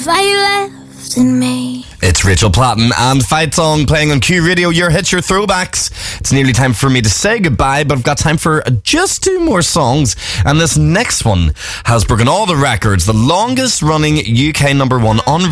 fire left in me. It's Rachel Platten and Fight Song playing on Q Radio, your hits, your throwbacks. It's nearly time for me to say goodbye, but I've got time for just 2 more songs. And this next one has broken all the records. The longest running UK #1 on